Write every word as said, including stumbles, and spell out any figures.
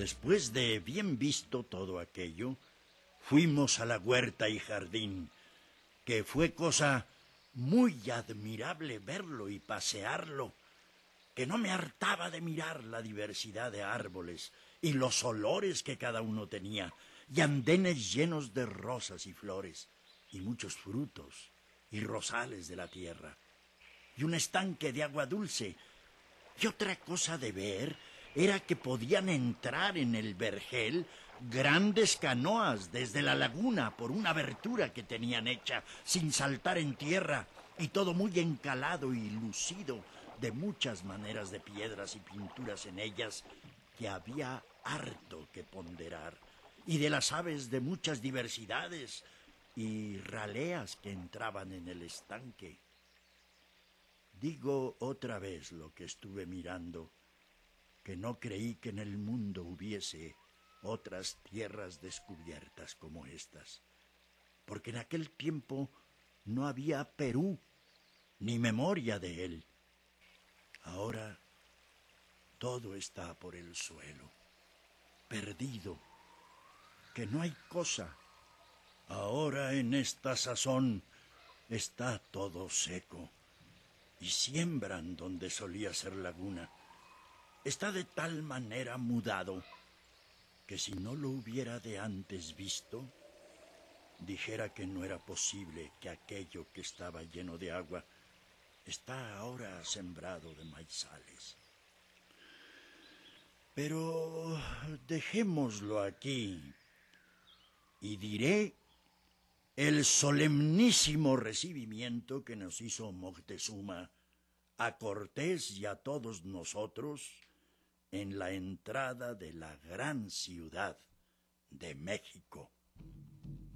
Después de bien visto todo aquello, fuimos a la huerta y jardín, que fue cosa muy admirable verlo y pasearlo, que no me hartaba de mirar la diversidad de árboles y los olores que cada uno tenía, y andenes llenos de rosas y flores, y muchos frutos, y rosales de la tierra, y un estanque de agua dulce. Y otra cosa de ver era que podían entrar en el vergel grandes canoas desde la laguna por una abertura que tenían hecha sin saltar en tierra, y todo muy encalado y lucido de muchas maneras de piedras y pinturas en ellas, que había harto que ponderar, y de las aves de muchas diversidades y raleas que entraban en el estanque. Digo otra vez lo que estuve mirando, que no creí que en el mundo hubiese otras tierras descubiertas como estas, porque en aquel tiempo no había Perú, ni memoria de él. Ahora todo está por el suelo, perdido, que no hay cosa. Ahora en esta sazón está todo seco, y siembran donde solía ser laguna. Está de tal manera mudado que si no lo hubiera de antes visto, dijera que no era posible que aquello que estaba lleno de agua está ahora sembrado de maizales. Pero dejémoslo aquí y diré el solemnísimo recibimiento que nos hizo Moctezuma a Cortés y a todos nosotros en la entrada de la gran ciudad de México.